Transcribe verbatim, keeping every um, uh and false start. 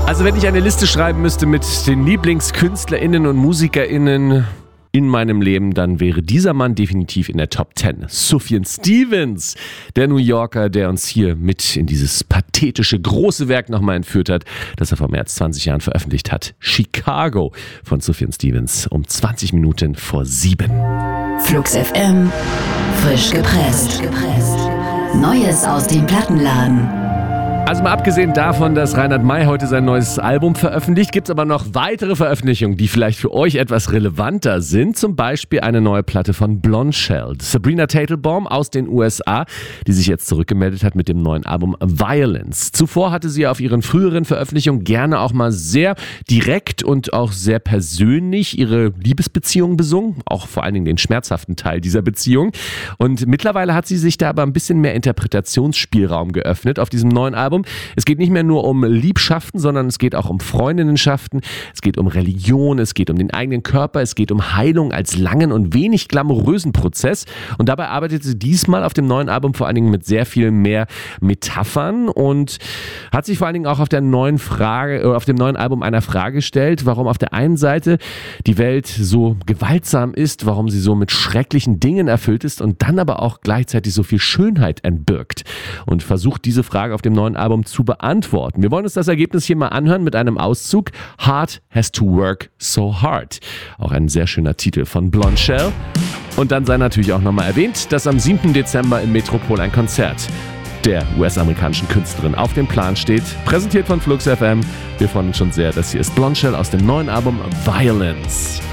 Also wenn ich eine Liste schreiben müsste mit den LieblingskünstlerInnen und MusikerInnen in meinem Leben, dann wäre dieser Mann definitiv in der Top zehn. Sufjan Stevens, der New Yorker, der uns hier mit in dieses pathetische, große Werk nochmal entführt hat, das er vor mehr als zwanzig Jahren veröffentlicht hat. Chicago von Sufjan Stevens um zwanzig Minuten vor sieben. Flux F M, frisch gepresst. Neues aus dem Plattenladen. Also mal abgesehen davon, dass Reinhard May heute sein neues Album veröffentlicht, gibt es aber noch weitere Veröffentlichungen, die vielleicht für euch etwas relevanter sind. Zum Beispiel eine neue Platte von Blondshell. Sabrina Teitelbaum aus den U S A, die sich jetzt zurückgemeldet hat mit dem neuen Album Violence. Zuvor hatte sie auf ihren früheren Veröffentlichungen gerne auch mal sehr direkt und auch sehr persönlich ihre Liebesbeziehung besungen, auch vor allen Dingen den schmerzhaften Teil dieser Beziehung. Und mittlerweile hat sie sich da aber ein bisschen mehr Interpretationsspielraum geöffnet auf diesem neuen Album. Es geht nicht mehr nur um Liebschaften, sondern es geht auch um Freundinnenschaften, es geht um Religion, es geht um den eigenen Körper, es geht um Heilung als langen und wenig glamourösen Prozess. Und dabei arbeitet sie diesmal auf dem neuen Album vor allen Dingen mit sehr viel mehr Metaphern und hat sich vor allen Dingen auch auf der neuen Frage, oder auf dem neuen Album einer Frage gestellt, warum auf der einen Seite die Welt so gewaltsam ist, warum sie so mit schrecklichen Dingen erfüllt ist und dann aber auch gleichzeitig so viel Schönheit entbirgt. Und versucht diese Frage auf dem neuen Album zu beantworten. Wir wollen uns das Ergebnis hier mal anhören mit einem Auszug. Heart has to work so hard. Auch ein sehr schöner Titel von Blondshell. Und dann sei natürlich auch nochmal erwähnt, dass am siebten Dezember im Metropol ein Konzert der U S-amerikanischen Künstlerin auf dem Plan steht. Präsentiert von Flux F M. Wir freuen uns schon sehr. Das hier ist Blondshell aus dem neuen Album Violence.